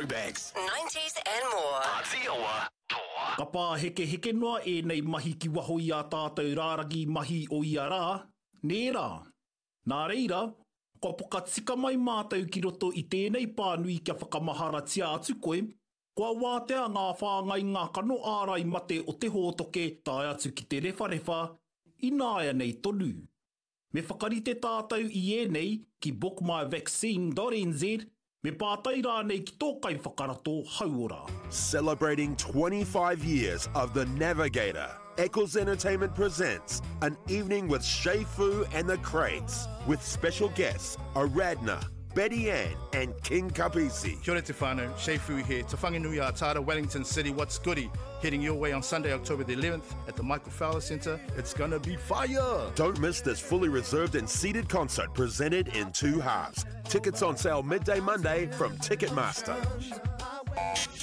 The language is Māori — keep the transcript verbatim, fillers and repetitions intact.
throwbacks, nineties and more. Ātiawa, toa. Ka pā heke heke noa e nei mahi ki waho i a tātou rāragi mahi o i a rā. Nē rā. Nā reira, ko poka tika mai mātou ki roto i tēnei pānui kia whakamahara tia atu koe, kua wātea ngā whāngai ngā kano ārai mate o te hōtoke tae atu ki te rewharewa, i nāia nei tonu. Me whakarite tātou i e nei ki book my vaccine dot n z, me pātai rā nei ki tōkai whakarato hauora. Celebrating twenty-five years of The Navigator, Eccles Entertainment presents an evening with Shay Fu and the Crates, with special guests Aradna, Betty Ann and King Kapisi. Kia ora te whānau, Shay Fu here, Te Whanganui a Tara, Wellington City, what's goody? Heading your way on Sunday, October the eleventh at the Michael Fowler Centre. It's gonna be fire! Don't miss this fully reserved and seated concert presented in two halves. Tickets on sale midday Monday from Ticketmaster.